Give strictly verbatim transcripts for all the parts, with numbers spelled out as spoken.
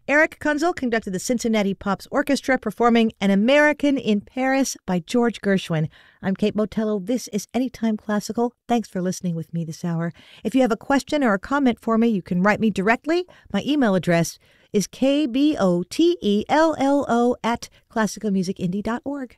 Eric Kunzel conducted the Cincinnati Pops Orchestra performing An American in Paris by George Gershwin. I'm Kate Motello. This is Anytime Classical. Thanks for listening with me this hour. If you have a question or a comment for me, you can write me directly. My email address is k b o t e l l o at classical music indie dot org.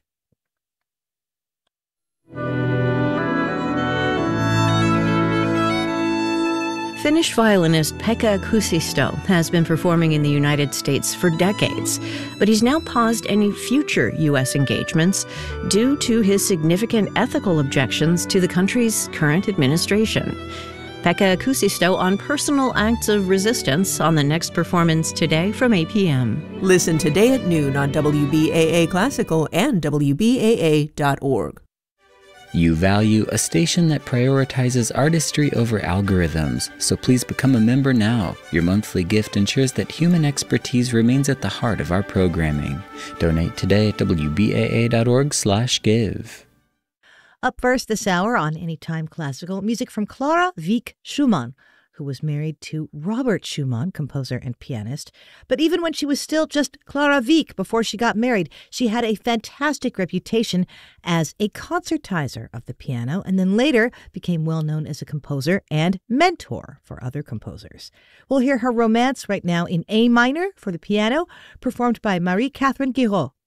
Finnish violinist Pekka Kuusisto has been performing in the United States for decades, but he's now paused any future U S engagements due to his significant ethical objections to the country's current administration. Pekka Kuusisto on personal acts of resistance on the next performance today from eight p.m. Listen today at noon on W B A A Classical and W B A A dot org. You value a station that prioritizes artistry over algorithms, so please become a member now. Your monthly gift ensures that human expertise remains at the heart of our programming. Donate today at W B A A dot org slash give. Up first this hour on Anytime Classical, music from Clara Wieck Schumann, who was married to Robert Schumann, composer and pianist. But even when she was still just Clara Wieck before she got married, she had a fantastic reputation as a concertizer of the piano, and then later became well known as a composer and mentor for other composers. We'll hear her romance right now in A minor for the piano, performed by Marie-Catherine Guiraud.